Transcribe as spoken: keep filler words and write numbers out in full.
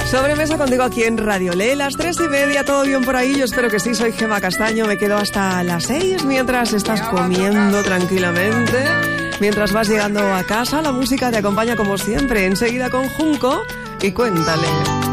Sobremesa contigo aquí en Radio Le, las tres y media, todo bien por ahí. Yo espero que sí, soy Gema Castaño. Me quedo hasta las seis mientras estás comiendo tranquilamente. Mientras vas llegando a casa, la música te acompaña como siempre. Enseguida con Junco y Cuéntale.